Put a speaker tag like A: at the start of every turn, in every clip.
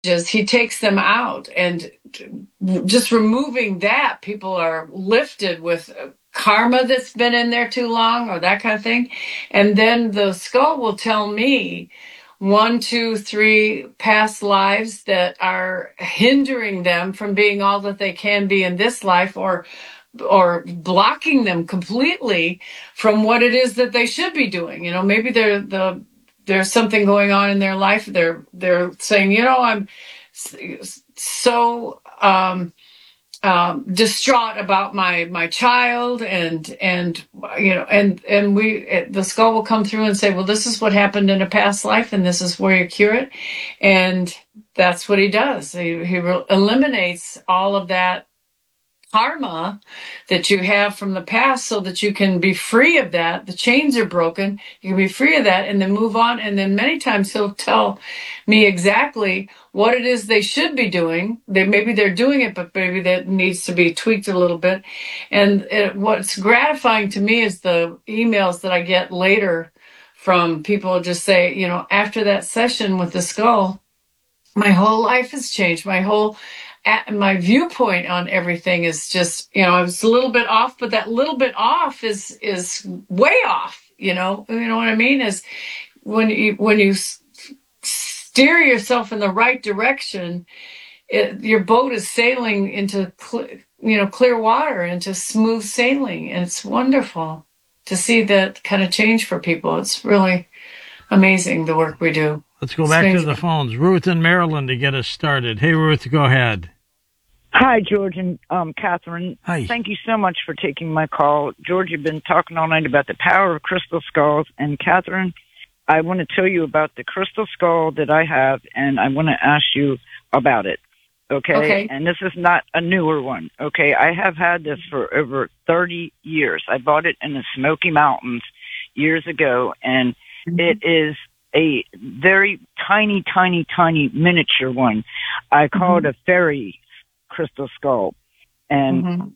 A: he takes them out, and just removing that, people are lifted with karma that's been in there too long or that kind of thing. And then the skull will tell me 1, 2, 3 past lives that are hindering them from being all that they can be in this life, or blocking them completely from what it is that they should be doing. Maybe there's something going on in their life. They're saying, I'm so distraught about my child, and the skull will come through and say, well, this is what happened in a past life, and this is where you cure it. And that's what he does. He eliminates all of that karma that you have from the past, so that you can be free of that. The chains are broken. You can be free of that and then move on. And then many times he'll tell me exactly what it is they should be doing. Maybe they're doing it, but maybe that needs to be tweaked a little bit. And what's gratifying to me is the emails that I get later from people just say, after that session with the skull, my whole life has changed. My viewpoint on everything is just, I was a little bit off, but that little bit off is way off. You know what I mean? Is when you steer yourself in the right direction, your boat is sailing into clear water, into smooth sailing, and it's wonderful to see that kind of change for people. It's really amazing, the work we do.
B: Let's go back to the phones. Ruth in Maryland to get us started. Hey, Ruth, go ahead.
C: Hi, George and Catherine.
B: Hi.
C: Thank you so much for taking my call. George, you've been talking all night about the power of crystal skulls. And Catherine, I want to tell you about the crystal skull that I have, and I want to ask you about it. Okay? And this is not a newer one. Okay? I have had this for over 30 years. I bought it in the Smoky Mountains years ago, and it is a very tiny, tiny, tiny miniature one. I call it a fairy crystal skull. And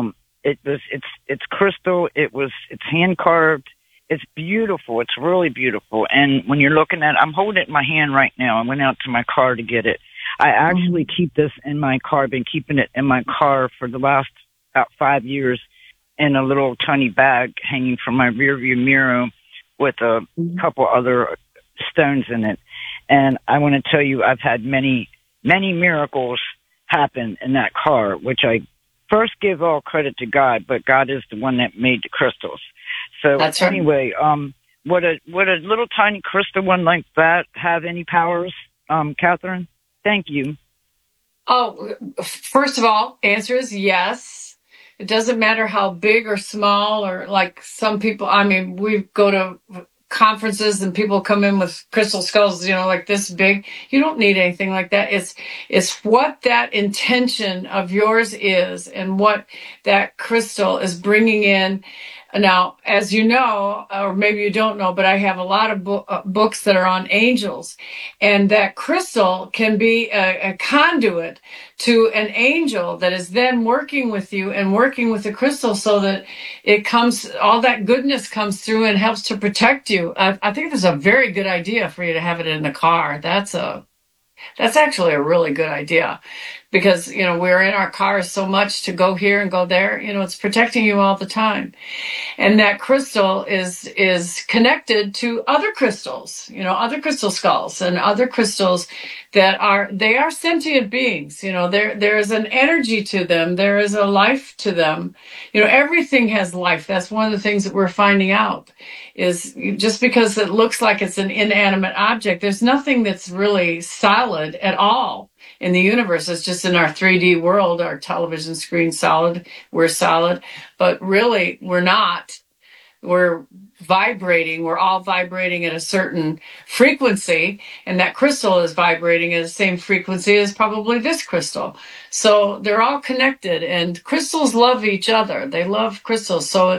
C: it's crystal. It's hand carved. It's beautiful. It's really beautiful. And when you're looking at it, I'm holding it in my hand right now. I went out to my car to get it. I actually keep this in my car. I've been keeping it in my car for the last about 5 years in a little tiny bag hanging from my rear view mirror with a couple other stones in it. And I want to tell you, I've had many, many miracles happen in that car, which I first give all credit to God, but God is the one that made the crystals. So
A: that's right.
C: Anyway, would a little tiny crystal one like that have any powers, Catherine? Thank you.
A: Oh, first of all, answer is yes. It doesn't matter how big or small, or like some people, we go to conferences and people come in with crystal skulls, like this big. You don't need anything like that. It's what that intention of yours is and what that crystal is bringing in. Now, as you know, or maybe you don't know, but I have a lot of books that are on angels, and that crystal can be a conduit to an angel that is then working with you and working with the crystal, so that all that goodness comes through and helps to protect you. I think that's a very good idea for you to have it in the car. That's actually a really good idea, because, we're in our cars so much to go here and go there. It's protecting you all the time. And that crystal is connected to other crystals, other crystal skulls and other crystals they are sentient beings. There is an energy to them. There is a life to them. Everything has life. That's one of the things that we're finding out, is just because it looks like it's an inanimate object, there's nothing that's really solid at all in the universe. It's just in our 3D world, our television screen solid, we're solid, but really we're not. We're vibrating. We're all vibrating at a certain frequency, and that crystal is vibrating at the same frequency as probably this crystal. So they're all connected, and crystals love each other. They love crystals. So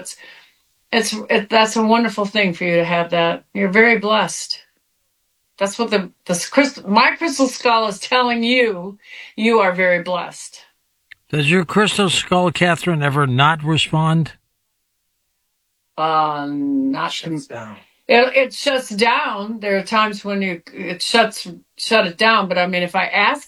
A: that's a wonderful thing for you to have that. You're very blessed. That's what my crystal skull is telling you. You are very blessed.
B: Does your crystal skull, Catherine, ever not respond?
A: Not It shuts down. There are times when shut it down. But I mean, if I ask